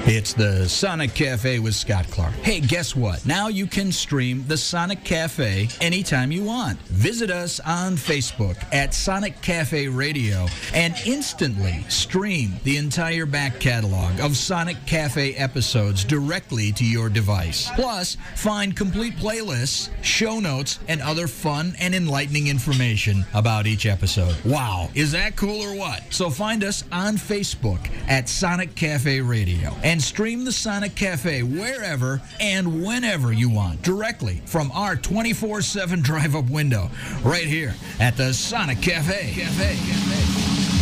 It's the Sonic Cafe with Scott Clark. Hey, guess what? Now you can stream the Sonic Cafe anytime you want. Visit us on Facebook at Sonic Cafe Radio and instantly stream the entire back catalog of Sonic Cafe episodes directly to your device. Plus, find complete playlists, show notes, and other fun and enlightening information about each episode. Wow, is that cool or what? So find us on Facebook at Sonic Cafe Radio and stream the Sonic Cafe wherever and whenever you want, directly from our 24/7 drive-up window right here at the Sonic Cafe.